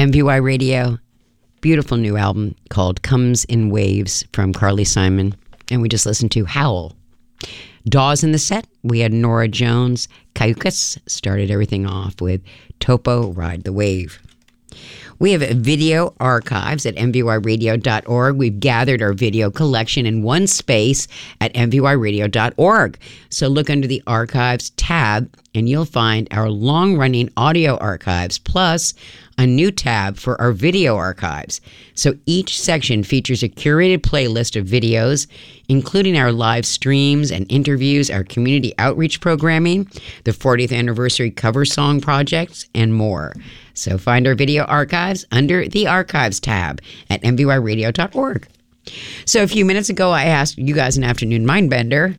MVY Radio, beautiful new album called Comes in Waves from Carly Simon. And we just listened to Howl. Dawes in the set, we had Nora Jones. Cayucas started everything off with Topo Ride the Wave. We have video archives at mvyradio.org. We've gathered our video collection in one space at mvyradio.org. So look under the archives tab and you'll find our long-running audio archives plus a new tab for our video archives. So each section features a curated playlist of videos, including our live streams and interviews, our community outreach programming, the 40th anniversary cover song projects, and more. So find our video archives under the archives tab at mvyradio.org. So a few minutes ago, I asked you guys an afternoon mind bender.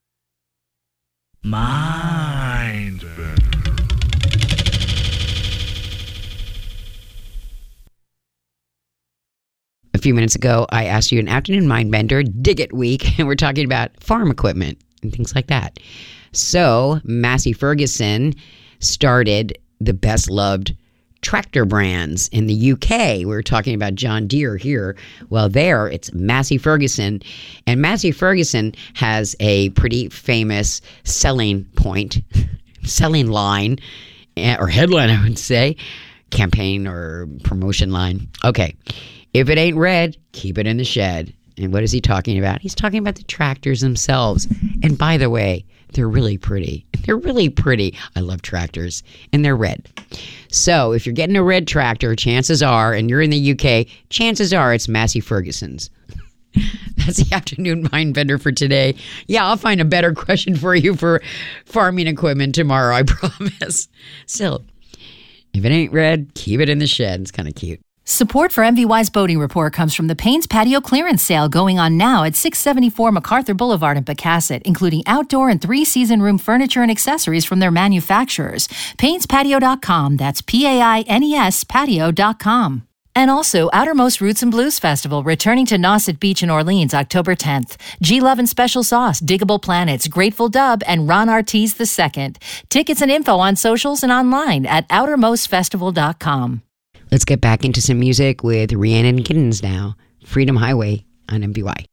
Mind bender. A few minutes ago, I asked you an afternoon mind bender, Dig It Week, and we're talking about farm equipment and things like that. So Massey Ferguson started the best loved tractor brands in the UK. We were talking about John Deere here. Well, there it's Massey Ferguson. And Massey Ferguson has a pretty famous selling point, selling line, or headline, I would say, campaign or promotion line. Okay. If it ain't red, keep it in the shed. And what is he talking about? He's talking about the tractors themselves. And by the way, they're really pretty. They're really pretty. I love tractors. And they're red. So if you're getting a red tractor, chances are, and you're in the UK, chances are it's Massey Ferguson's. That's the afternoon mind bender for today. Yeah, I'll find a better question for you for farming equipment tomorrow, I promise. Still, if it ain't red, keep it in the shed. It's kind of cute. Support for MVY's Boating Report comes from the Payne's Patio Clearance Sale going on now at 674 MacArthur Boulevard in Pecasset, including outdoor and 3-season room furniture and accessories from their manufacturers. PaynesPatio.com. That's P-A-I-N-E-S patio.com. And also, Outermost Roots and Blues Festival, returning to Nauset Beach in Orleans, October 10th. G-Love and Special Sauce, Diggable Planets, Grateful Dub, and Ron Artiz II. Tickets and info on socials and online at outermostfestival.com. Let's get back into some music with Rhiannon Giddens now. Freedom Highway on MVY.